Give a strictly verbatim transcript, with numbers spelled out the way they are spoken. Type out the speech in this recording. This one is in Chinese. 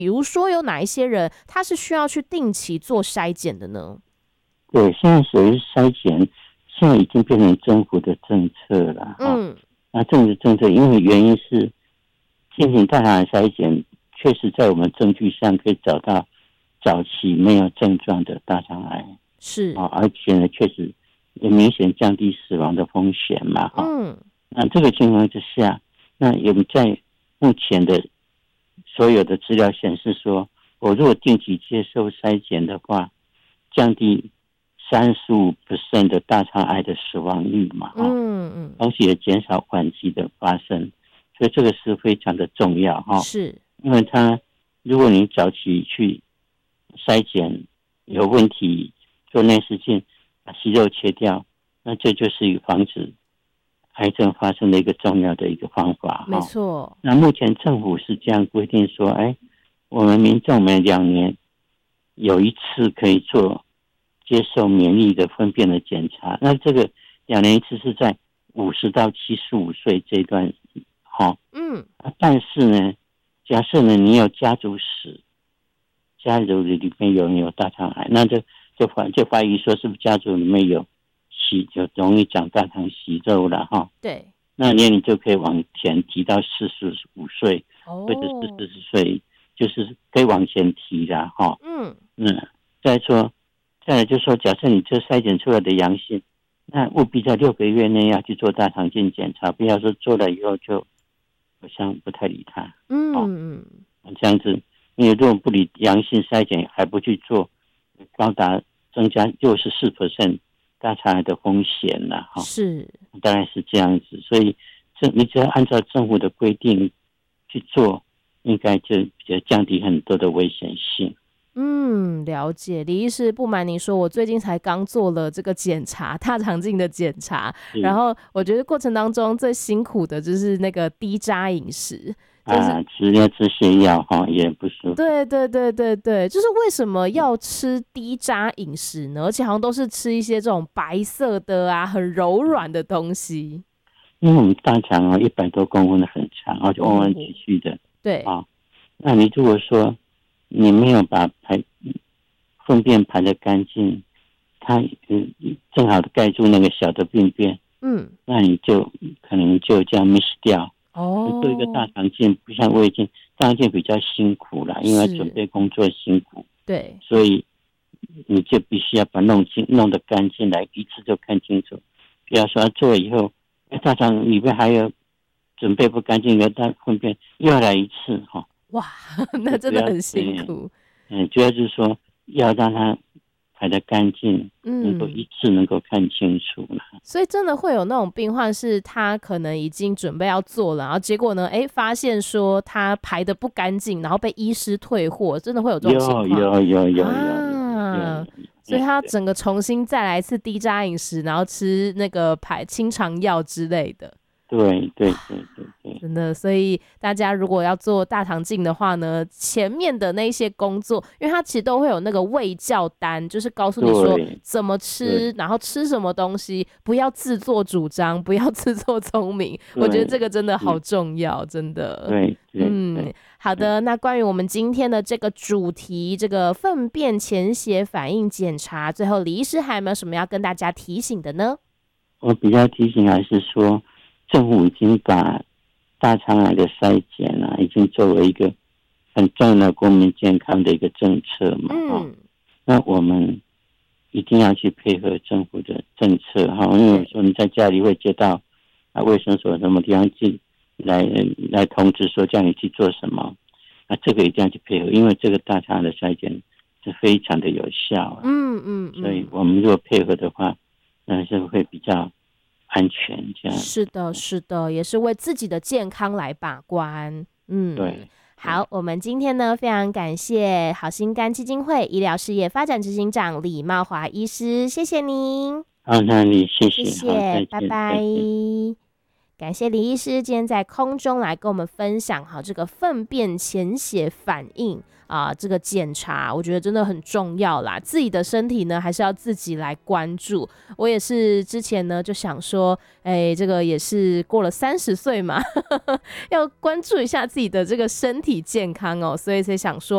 比如说有哪一些人他是需要去定期做筛检的呢？ 对，现在所谓筛检，现在已经变成政府的政策了。嗯，那政府政策，因为原因是进行大肠癌筛检，确实在我们证据上可以找到早期没有症状的大肠癌， 是啊，而且呢，确实也明显降低死亡的风险嘛。嗯，那这个情况之下，那我们在目前的所有的资料显示说，我如果定期接受筛检的话，降低三十五 percent 的大肠癌的死亡率嘛，嗯嗯，同时也减少晚期的发生，所以这个是非常的重要哈。是，因为它如果你早期去筛检有问题，做内视镜把息肉切掉，那这就是一个防止癌症发生的一个重要的一个方法。没错。那目前政府是这样规定说，哎，我们民众每两年有一次可以做接受免疫的粪便的检查，那这个两年一次是在五十到七十五岁这段，好，嗯，但是呢，假设呢你有家族史，家族里面有人有大肠癌，那就就怀就怀疑说是不是家族里面有息就容易长大肠息肉了哈。对，那年龄就可以往前提到四十五岁，或者是四十岁，就是可以往前提的哈。嗯嗯，再说。再来就是说，假设你这筛检出来的阳性，那务必在六个月内要去做大肠镜检查，不要说做了以后就好像不太理他。嗯嗯、哦，这样子，因为如果不理阳性筛检还不去做，高达增加六十四 percent 大肠癌的风险了哈。是，大概是这样子，所以这你只要按照政府的规定去做，应该就比较降低很多的危险性。 嗯，了解。李医师，不瞒您说，我最近才刚做了这个检查，大肠镜的检查，然后我觉得过程当中最辛苦的就是那个低渣饮食，就是啊，吃要吃泻药哈，也不舒服。 对对对对对，就是为什么要吃低渣饮食呢？而且好像都是吃一些这种白色的啊，很柔软的东西。 因为我们大肠啊一百多公分的很长，而且弯弯曲曲的。对啊，那你如果说你没有把排粪便排得干净，它嗯正好盖住那个小的便便，嗯，那你就可能就这样 miss 掉。哦，做一个大肠镜不像胃镜，大肠镜比较辛苦啦，因为准备工作辛苦，对，所以你就必须要把弄清弄得干净来，一次就看清楚。不要说做了以后，大肠里面还有准备不干净的大粪便，又要来一次哈。 哇，那真的很辛苦。 嗯，主要就是说要让它排得干净，嗯，能够一次能够看清楚了。 所以真的会有那种病患是他可能已经准备要做了，然后结果呢，哎，发现说他排得不干净，然后被医师退货，真的会有这种情况？ 有有有有啊，所以他整个重新再来一次低渣饮食，然后吃那个排清肠药之类的。 对对对对对， 真的，所以大家如果要做大肠镜的话呢，前面的那些工作，因为它其实都会有那个卫教单，就是告诉你说怎么吃，然后吃什么东西，不要自作主张，不要自作聪明。我觉得这个真的好重要，真的。 对， 嗯，好的。那关于我们今天的这个主题，这个粪便潜血反应检查，最后李医师还有没有什么要跟大家提醒的呢？ 我比较提醒还是说，政府已经把大肠癌的筛检啊，已经作为一个很重要的国民健康的一个政策嘛。嗯、哦，那我们一定要去配合政府的政策哈，因为有时候你在家里会接到啊卫生所什么地方去来来通知说叫你去做什么，那这个一定要去配合，因为这个大肠癌的筛检是非常的有效。嗯嗯，所以我们如果配合的话，那是会比较安全，这样是的，是的，也是为自己的健康来把关。嗯，对。好，我们今天呢，非常感谢好心肝基金会医疗事业发展执行长李茂华医师，谢谢您。 好，那你谢谢， 谢谢，拜拜。感谢李医师今天在空中来跟我们分享好这个粪便潜血反应啊、呃，这个检查我觉得真的很重要啦，自己的身体呢还是要自己来关注。我也是之前呢就想说，哎，这个也是过了三十岁嘛，要关注一下自己的这个身体健康哦，所以才想说。